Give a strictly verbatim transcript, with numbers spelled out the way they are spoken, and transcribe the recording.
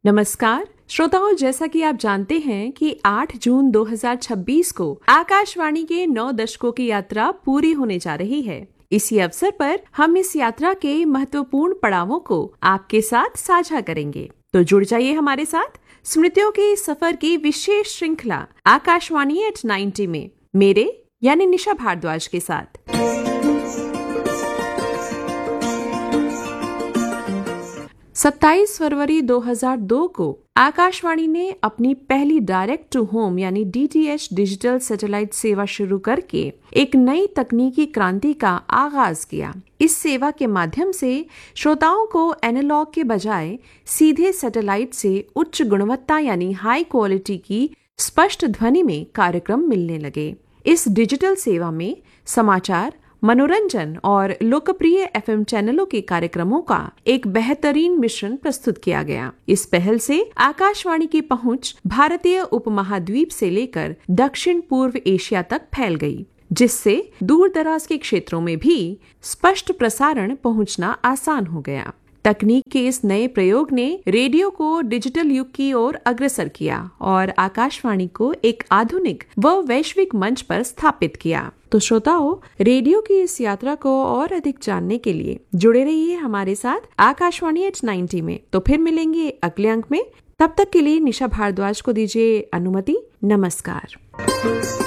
नमस्कार श्रोताओं, जैसा कि आप जानते हैं कि आठ जून दो हज़ार छब्बीस को आकाशवाणी के नौ दशकों की यात्रा पूरी होने जा रही है। इसी अवसर पर हम इस यात्रा के महत्वपूर्ण पड़ावों को आपके साथ साझा करेंगे। तो जुड़ जाइए हमारे साथ स्मृतियों के सफर की विशेष श्रृंखला आकाशवाणी एट नाइन्टी में मेरे यानी निशा भारद्वाज के साथ। सत्ताईस फरवरी दो हज़ार दो को आकाशवाणी ने अपनी पहली डायरेक्ट टू होम यानी D T H digital satellite सेवा शुरू करके एक नई तकनीकी क्रांति का आगाज किया। इस सेवा के माध्यम से श्रोताओं को एनालॉग के बजाय सीधे सैटेलाइट से उच्च गुणवत्ता यानी हाई क्वालिटी की स्पष्ट ध्वनि में कार्यक्रम मिलने लगे। इस डिजिटल सेवा में समाचार, मनोरंजन और लोकप्रिय एफ एम चैनलों के कार्यक्रमों का एक बेहतरीन मिश्रण प्रस्तुत किया गया। इस पहल से आकाशवाणी की पहुंच भारतीय उपमहाद्वीप से लेकर दक्षिण पूर्व एशिया तक फैल गई, जिससे दूर दराज के क्षेत्रों में भी स्पष्ट प्रसारण पहुंचना आसान हो गया। तकनीक के इस नए प्रयोग ने रेडियो को डिजिटल युग की ओर अग्रसर किया और आकाशवाणी को एक आधुनिक व वैश्विक मंच पर स्थापित किया। तो श्रोताओं, रेडियो की इस यात्रा को और अधिक जानने के लिए जुड़े रहिए हमारे साथ आकाशवाणी एट नाइन्टी में। तो फिर मिलेंगे अगले अंक में। तब तक के लिए निशा भारद्वाज को दीजिए अनुमति। नमस्कार।